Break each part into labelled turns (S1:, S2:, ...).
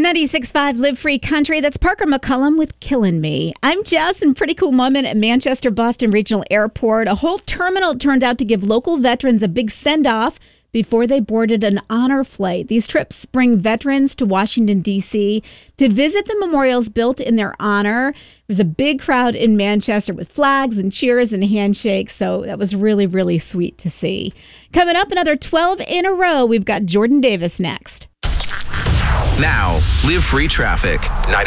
S1: 96.5 Live Free Country. That's Parker McCullum with Killin' Me. I'm Jess, and pretty cool moment at Manchester Boston Regional Airport. A whole terminal turned out to give local veterans a big send-off before they boarded an honor flight. These trips bring veterans to Washington, D.C. to visit the memorials built in their honor. There was a big crowd in Manchester with flags and cheers and handshakes, so that was really, really sweet to see. Coming up, another 12 in a row, we've got Jordan Davis next.
S2: Now, Live Free Traffic.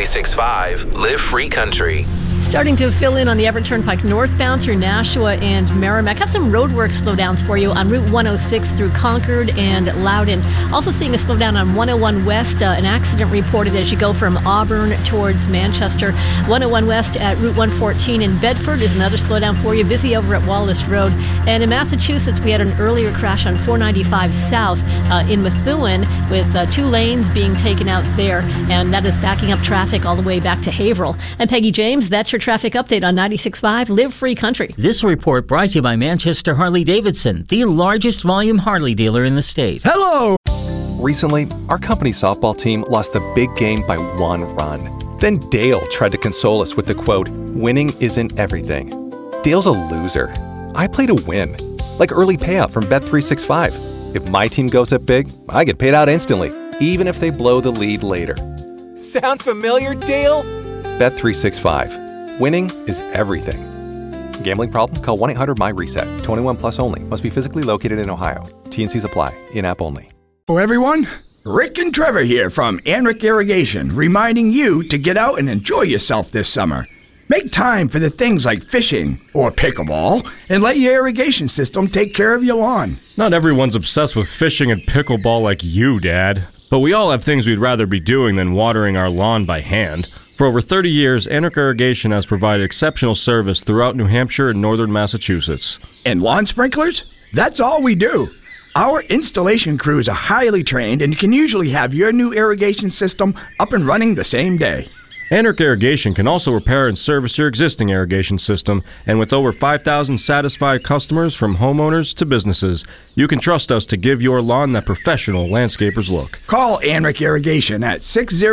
S2: 96.5 Live Free Country.
S3: Starting to fill in on the Everett Turnpike northbound through Nashua and Merrimack. Have some roadwork slowdowns for you on Route 106 through Concord and Loudon. Also seeing a slowdown on 101 West. An accident reported as you go from Auburn towards Manchester. 101 West at Route 114 in Bedford is another slowdown for you. Busy over at Wallace Road. And in Massachusetts, we had an earlier crash on 495 South in Methuen with 2 lanes being taken out there. And that is backing up traffic all the way back to Haverhill. And Peggy James, that's your traffic update on 96.5 Live Free Country.
S4: This report brought to you by Manchester Harley-Davidson, the largest volume Harley dealer in the state.
S5: Hello!
S6: Recently, our company softball team lost the big game by 1 run. Then Dale tried to console us with the quote, "Winning isn't everything." Dale's a loser. I play to win, like early payout from Bet365. If my team goes up big, I get paid out instantly, even if they blow the lead later. Sound familiar, Dale? Bet365. Winning is everything. Gambling problem? Call 1-800-MY-RESET. 21 plus only. Must be physically located in Ohio. T&Cs apply. In-app only.
S5: Hello, everyone. Rick and Trevor here from Anric Irrigation, reminding you to get out and enjoy yourself this summer. Make time for the things like fishing or pickleball and let your irrigation system take care of your lawn.
S7: Not everyone's obsessed with fishing and pickleball like you, Dad. But we all have things we'd rather be doing than watering our lawn by hand. For over 30 years, Anric Irrigation has provided exceptional service throughout New Hampshire and northern Massachusetts.
S5: And lawn sprinklers? That's all we do. Our installation crews are highly trained and can usually have your new irrigation system up and running the same day.
S7: Anric Irrigation can also repair and service your existing irrigation system, and with over 5,000 satisfied customers from homeowners to businesses, you can trust us to give your lawn that professional landscaper's look.
S5: Call Anric Irrigation at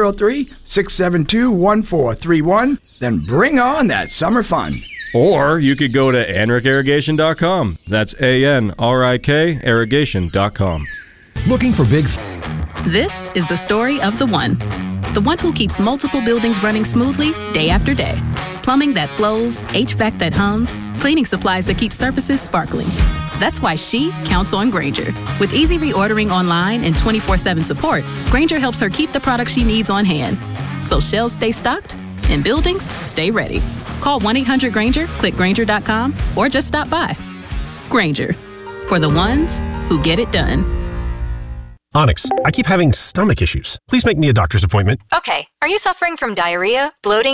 S5: 603-672-1431, then bring on that summer fun.
S7: Or you could go to anricirrigation.com. That's ANRIK irrigation.com.
S8: Looking for big...
S9: This is the story of the one who keeps multiple buildings running smoothly day after day. Plumbing that flows, HVAC that hums, cleaning supplies that keep surfaces sparkling. That's why she counts on Grainger. With easy reordering online and 24/7 support, Grainger helps her keep the products she needs on hand. So shelves stay stocked and buildings stay ready. Call 1-800-GRAINGER, click Grainger.com, or just stop by. Grainger, for the ones who get it done.
S10: Onyx, I keep having stomach issues. Please make me a doctor's appointment.
S11: Okay. Are you suffering from diarrhea, bloating,